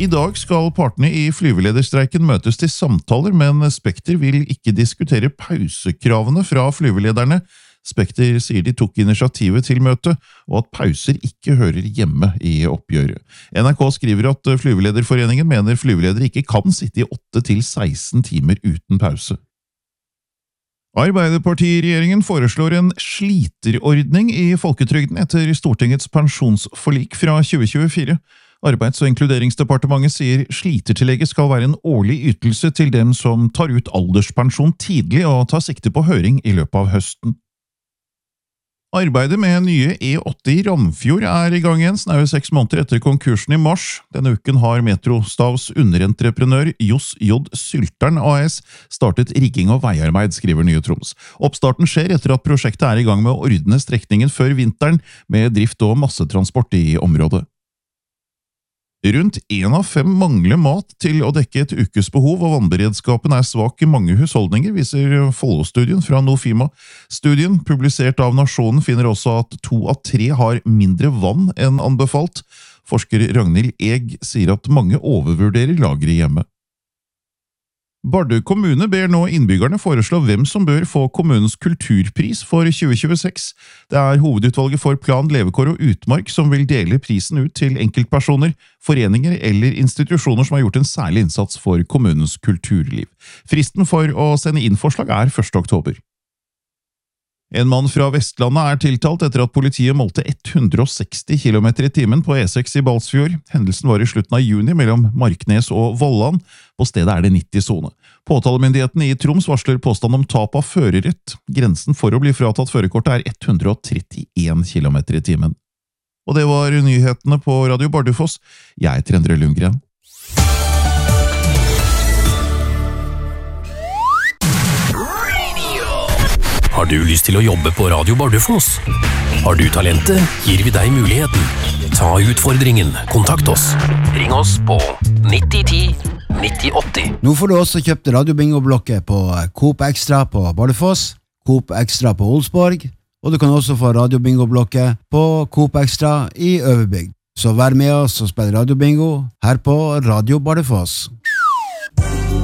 I dag skal partene i flyvelederstreiken møtes til samtaler, men Spekter vil ikke diskutere pausekravene fra flyvelederne. Spekter sier de tok initiativet til møtet, og at pauser ikke hører hjemme i oppgjøret. NRK skriver at Flyvelederforeningen mener flyveledere ikke kan sitte i 8 til 16 timer uten pause. Arbeiderpartiregjeringen foreslår en sliterordning i folketrygden etter Stortingets pensjonsforlik fra 2024. Arbeids- og inkluderingsdepartementet sier slitertillegget skal være en årlig ytelse til dem som tar ut alderspensjon tidlig og tar sikte på høring i løpet av høsten. Arbeidet med nye E8 i Ramfjord i gang igjen, snaue 6 måneder etter konkursen i mars. Denne uken har Metrostavs underentreprenør Jos J. Sylteren AS startet rigging og veiarbeid, skriver Nye Troms. Oppstarten skjer etter at prosjektet i gang med å ordne strekningen før vinteren, med drift og massetransport i området. Rundt 1 av 5 mangler mat til å dekke et ukesbehov, og vannberedskapen svak i mange husholdninger, viser Follo-studien fra Nofima. Studien, publisert av Nasjonen, finner også at 2 av 3 har mindre vann enn anbefalt. Forsker Ragnhild Eg sier at mange overvurderer lageret hjemme. Bardu kommune ber nå innbyggerne foreslå hvem som bør få kommunens kulturpris for 2026. Det hovedutvalget for plan, levekår og utmark som vil dele prisen ut til enkeltpersoner, foreninger eller institusjoner som har gjort en særlig innsats for kommunens kulturliv. Fristen for å sende inn forslag 1. oktober. En mann fra Vestlandet tiltalt etter at politiet målte 160 km i timen på E6 i Balsfjord. Hendelsen var i slutten av juni mellom Marknes og Vollan. På stedet det 90-sone. Påtalemyndigheten i Troms varsler påstand om tap av førerrett. Grensen for å bli fratatt førerkortet 131 km i timen. Og det var nyhetene på Radio Bardufoss. Jeg heter Endre Lundgren. Har du lyst til å jobbe på Radio Bardufoss? Har du talentet, gir vi deg muligheten. Ta utfordringen, kontakt oss. Ring oss på 9010 9080. Nå får du også kjøpt radiobingo-blokket på Coop Extra på Bardufoss, Coop Extra på Olsborg, og du kan også få radiobingo-blokket på Coop Extra i Øverbygd. Så vær med oss og spill radiobingo her på Radio Bardufoss.